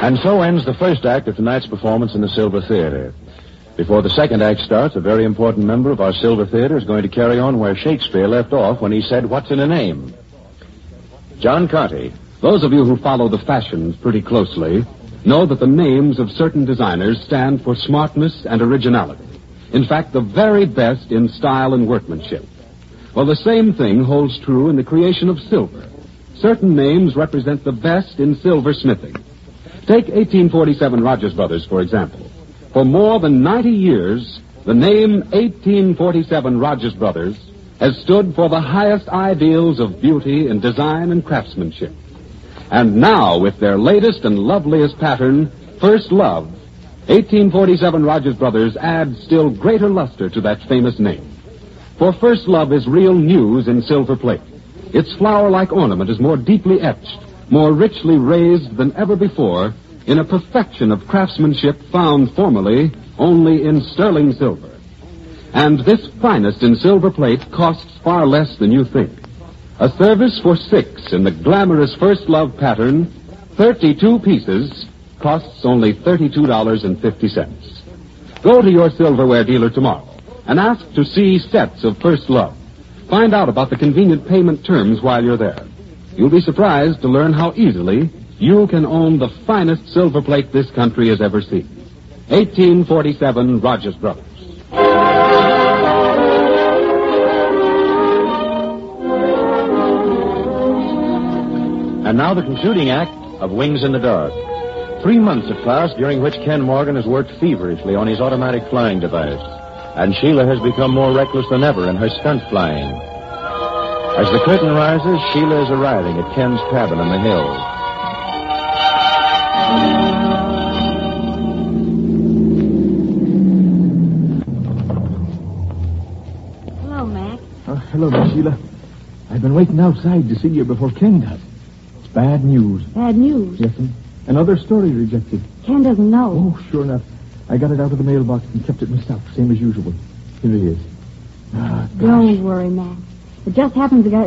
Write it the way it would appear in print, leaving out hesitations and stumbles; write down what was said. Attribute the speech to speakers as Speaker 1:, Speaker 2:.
Speaker 1: And so ends the first act of tonight's performance in the Silver Theater. Before the second act starts, a very important member of our Silver Theater is going to carry on where Shakespeare left off when he said, "What's in a name?" John Conte.
Speaker 2: Those of you who follow the fashions pretty closely know that the names of certain designers stand for smartness and originality. In fact, the very best in style and workmanship. Well, the same thing holds true in the creation of silver. Certain names represent the best in silversmithing. Take 1847 Rogers Brothers, for example. For more than 90 years, the name 1847 Rogers Brothers has stood for the highest ideals of beauty in design and craftsmanship. And now, with their latest and loveliest pattern, First Love, 1847 Rogers Brothers adds still greater luster to that famous name. For First Love is real news in silver plate. Its flower-like ornament is more deeply etched, more richly raised than ever before, in a perfection of craftsmanship found formerly only in sterling silver. And this finest in silver plate costs far less than you think. A service for 6 in the glamorous First Love pattern, 32 pieces, costs only $32.50. Go to your silverware dealer tomorrow and ask to see sets of First Love. Find out about the convenient payment terms while you're there. You'll be surprised to learn how easily you can own the finest silver plate this country has ever seen. 1847 Rogers Brothers.
Speaker 1: And now the concluding act of Wings in the Dark. 3 months have passed, during which Ken Morgan has worked feverishly on his automatic flying device. And Sheila has become more reckless than ever in her stunt flying. As the curtain rises, Sheila is arriving at Ken's cabin on the hill.
Speaker 3: Hello, Mac.
Speaker 4: Oh, hello, Miss Sheila. I've been waiting outside to see you before Ken does. It's bad news.
Speaker 3: Bad news?
Speaker 4: Yes, sir. Another story rejected.
Speaker 3: Ken doesn't know.
Speaker 4: Oh, sure enough. I got it out of the mailbox and kept it myself, same as usual. Here it is. Ah, gosh.
Speaker 3: Don't worry, Mac. It just happens to